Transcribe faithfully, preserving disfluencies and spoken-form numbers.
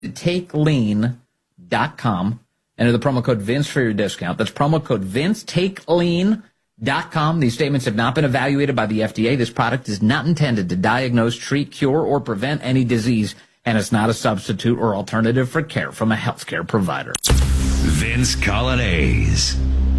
take lean dot com. Enter the promo code Vince for your discount. That's promo code Vince, take lean dot com. These statements have not been evaluated by the F D A. This product is not intended to diagnose, treat, cure, or prevent any disease, and it's not a substitute or alternative for care from a healthcare provider. Vince Coglianese.